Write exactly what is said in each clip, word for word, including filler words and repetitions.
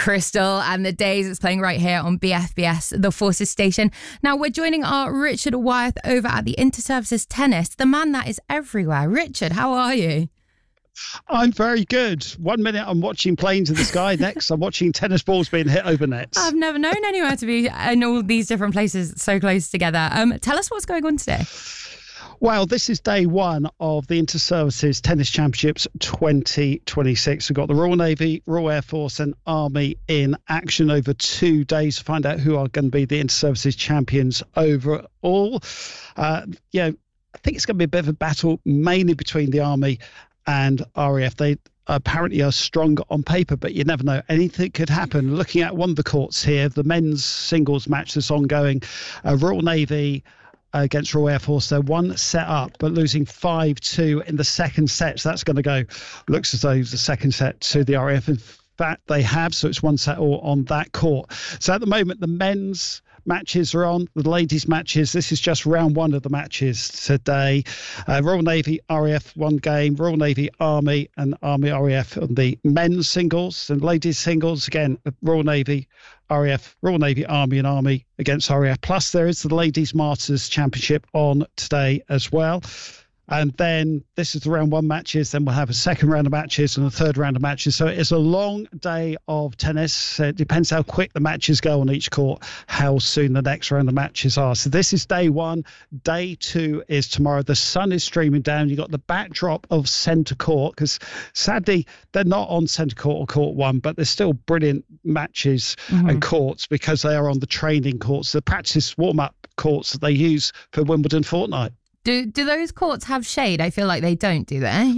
Crystal and the Days. It's playing right here on B F B S, the Forces station. Now we're joining our Richard Wyeth over at the Interservices Tennis, the man that is everywhere. Richard, how are you? I'm very good. One minute I'm watching planes in the sky, next I'm watching tennis balls being hit over nets. I've never known anywhere to be in all these different places so close together. Um, tell us what's going on today. Well, this is day one of the Interservices Tennis Championships twenty twenty-six. We've got the Royal Navy, Royal Air Force and Army in action over two days to find out who are going to be the Interservices champions overall. Uh, yeah, I think it's going to be a bit of a battle, mainly between the Army and R A F. They apparently are stronger on paper, but you never know. Anything could happen. Looking at one of the courts here, the men's singles match that's ongoing, uh, Royal Navy against Royal Air Force. They're one set up, but losing five two in the second set. So that's going to go, looks as though the second set to the R A F. In fact, they have. So it's one set all on that court. So at the moment, the men's matches are on, the ladies' matches. This is just round one of the matches today. Uh, Royal Navy, R A F, one game. Royal Navy, Army, and Army, R A F on the men's singles. And ladies' singles, again, Royal Navy, R A F, Royal Navy, Army, and Army against R A F. Plus, there is the Ladies' Masters Championship on today as well. And then this is the round one matches. Then we'll have a second round of matches and a third round of matches. So it's a long day of tennis. It depends how quick the matches go on each court, how soon the next round of matches are. So this is day one. Day two is tomorrow. The sun is streaming down. You've got the backdrop of centre court because sadly they're not on centre court or court one, but they're still brilliant matches mm-hmm. and courts because they are on the training courts, the practice warm-up courts that they use for Wimbledon Fortnight. Do do those courts have shade? I feel like they don't, do they?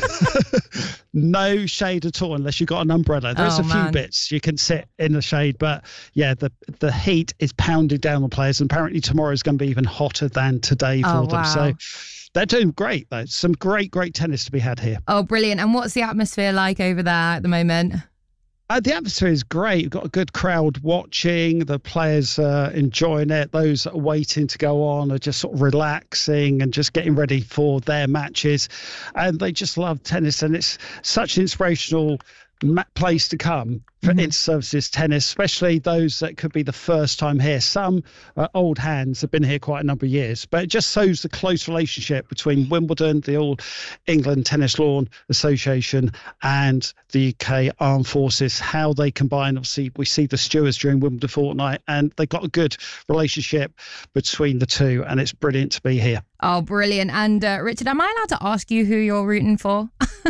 No shade at all unless you've got an umbrella. There's oh, a few man. bits you can sit in the shade, but yeah, the the heat is pounding down on players, and apparently tomorrow is going to be even hotter than today for oh, them. Wow. So they're doing great, though. Some great, great tennis to be had here. Oh, brilliant. And what's the atmosphere like over there at the moment? Uh, the atmosphere is great. We've got a good crowd watching. The players uh, enjoying it. Those that are waiting to go on are just sort of relaxing and just getting ready for their matches. And they just love tennis. And it's such an inspirational ma- place to come for mm-hmm. Interservices tennis, especially those that could be the first time here. Some uh, old hands have been here quite a number of years, but it just shows the close relationship between Wimbledon, the All England Tennis Lawn Association, and the U K Armed Forces, how they combine. Obviously, we see the stewards during Wimbledon Fortnight, and they've got a good relationship between the two, and it's brilliant to be here. Oh, brilliant. And uh, Richard, am I allowed to ask you who you're rooting for?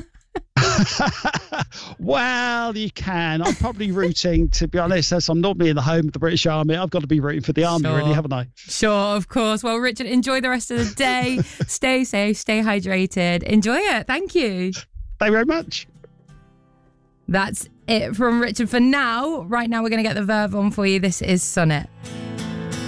Well, you can. I'm probably rooting, to be honest, as I'm normally in the home of the British Army. I've got to be rooting for the Army, sure. really, haven't I? Sure, of course. Well, Richard, enjoy the rest of the day. Stay safe, stay hydrated. Enjoy it. Thank you. Thank you very much. That's it from Richard for now. Right now, we're going to get the verb on for you. This is Sonnet.